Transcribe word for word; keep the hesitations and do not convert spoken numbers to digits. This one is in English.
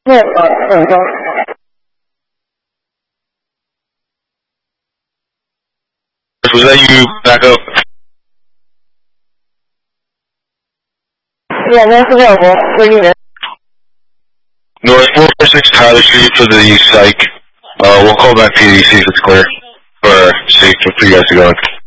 Yeah, uh, uh, uh, Was that you back up? yeah, that's available. Where you at? North four four six Tyler Street for the psych. Uh, we'll call back to you to see if it's clear. Or see for you guys to go in.